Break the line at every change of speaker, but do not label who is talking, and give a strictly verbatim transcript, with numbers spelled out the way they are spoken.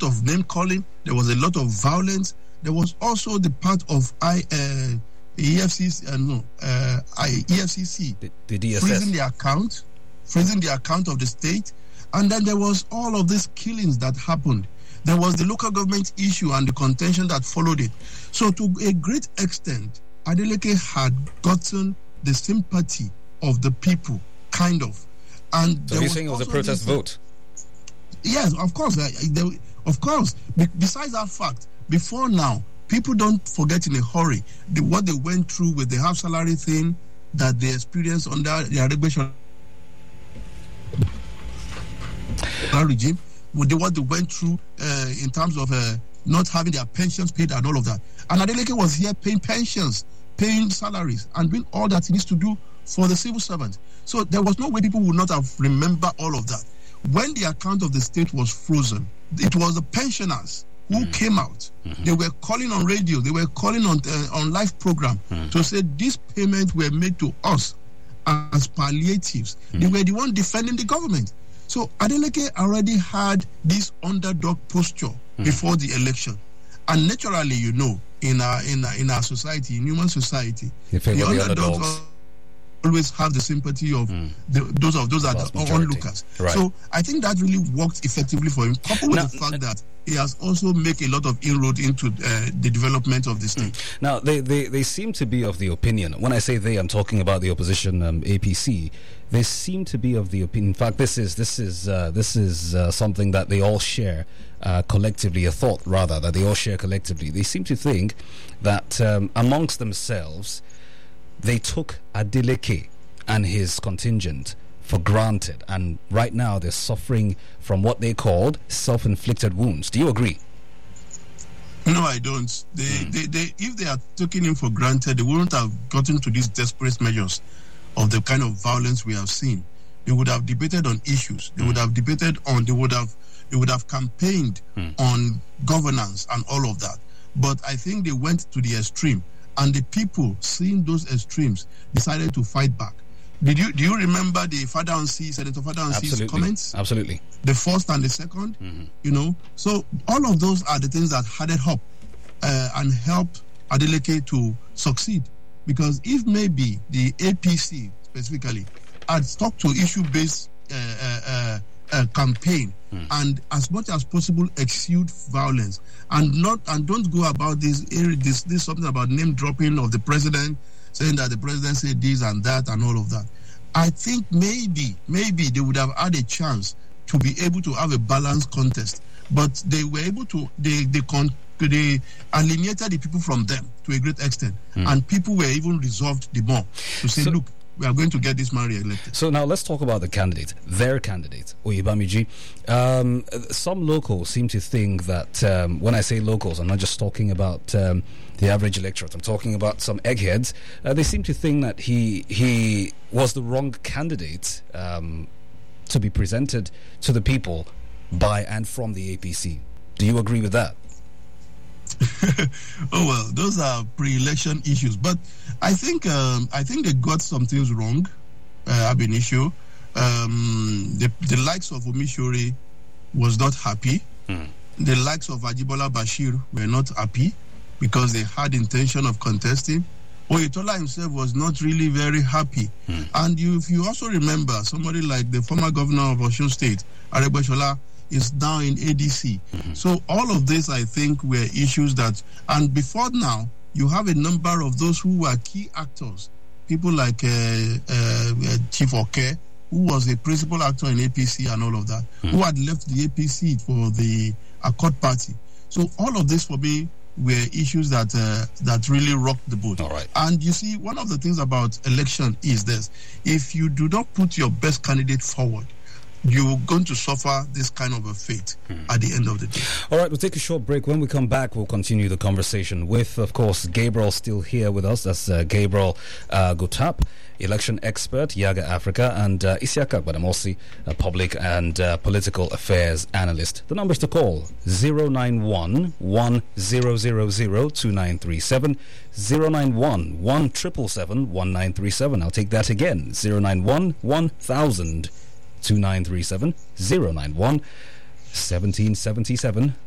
of name calling. There was a lot of violence. There was also the part of I, uh, E F C C, uh, no, uh, I, E F C C
the, the D S S.
freezing the account, freezing the account of the state. And then there was all of these killings that happened. There was the local government issue and the contention that followed it. So to a great extent, Adeleke had gotten the sympathy of the people, kind of. And
so you're saying it was a protest this, vote?
Yes, of course. Uh, there, of course. Be- besides that fact, before now, people don't forget in a hurry the, what they went through with the half salary thing that they experienced under the Adegbeshola regime, with the, what they went through uh, in terms of uh, not having their pensions paid and all of that. And Adeleke was here paying pensions, paying salaries, and doing all that he needs to do for the civil servant. So there was no way people would not have remembered all of that. When the account of the state was frozen, it was the pensioners who mm. came out. Mm-hmm. They were calling on radio, they were calling on uh, on live program mm. to say these payments were made to us as palliatives. Mm. They were the one defending the government. So Adeleke already had this underdog posture mm. before the election. And naturally, you know, in our in our, in our society, in human society, the, the underdogs always have the sympathy of mm. the, those of those that are onlookers. Right. So I think that really worked effectively for him, coupled with now, the fact uh, that he has also made a lot of inroad into uh, the development of the state.
Mm. Now, they, they, they seem to be of the opinion, when I say they, I'm talking about the opposition um, A P C, they seem to be of the opinion, in fact, this is this is uh, this is uh, something that they all share uh, collectively, a thought rather, that they all share collectively. They seem to think that um, amongst themselves, they took Adeleke and his contingent for granted, and right now they're suffering from what they called self-inflicted wounds. Do you agree?
No, I don't. They, mm. they, they, if they had taken him for granted, they wouldn't have gotten to these desperate measures of the kind of violence we have seen. They would have debated on issues. They mm. would have debated on. They would have. They would have campaigned mm. on governance and all of that. But I think they went to the extreme. And the people, seeing those extremes, decided to fight back. Did you do you remember the Fadansi, Senator Fadansi's comments?
Absolutely.
The first and the second, mm-hmm. you know. So all of those are the things that added up uh, and helped Adeleke to succeed. Because if maybe the A P C specifically had stuck to issue-based uh, uh, uh, uh, campaign mm. and as much as possible exude violence and not and don't go about this this this something about name dropping of the president, saying that the president said this and that and all of that. I think maybe maybe they would have had a chance to be able to have a balanced contest, but they were able to they they con they alienated the people from them to a great extent, mm. and people were even resolved the more to say, so, look, we are going to get this man re-elected.
So now let's talk about the candidate, their candidate, Oyebamiji. Um, some locals seem to think that, um, when I say locals, I'm not just talking about um, the average electorate, I'm talking about some eggheads. Uh, they seem to think that he he was the wrong candidate um, to be presented to the people by and from the A P C. Do you agree with that?
Oh well, those are pre-election issues, but I think um, I think they got some things wrong. Uh, ab initio, um, the the likes of Omishore was not happy. Mm. The likes of Ajibola Bashir were not happy because they had intention of contesting. Oyetola himself was not really very happy. Mm. And you, if you also remember, somebody like the former governor of Osun State, Aregbesola, is now in A D C. Mm-hmm. So all of this, I think, were issues that, and before now, you have a number of those who were key actors, people like uh, uh, Chief Oke, who was a principal actor in A P C and all of that, mm-hmm. who had left the A P C for the Accord Party. So all of this, for me, were issues that uh, that really rocked the boat.
All right.
And you see, one of the things about election is this: if you do not put your best candidate forward, you're going to suffer this kind of a fate hmm. at the end of the day.
All right, we'll take a short break. When we come back, we'll continue the conversation with, of course, Gabriel still here with us. That's uh, Gabriel uh, Gutap, election expert, Yaga Africa, and uh, Isiaka Badamosi, a public and uh, political affairs analyst. The numbers to call: zero nine one, one zero zero zero, two nine three seven, zero nine one, one seven seven seven, one nine three seven. I'll take that again: zero nine one, one thousand. two nine three seven, zero nine one, one seven seven seven,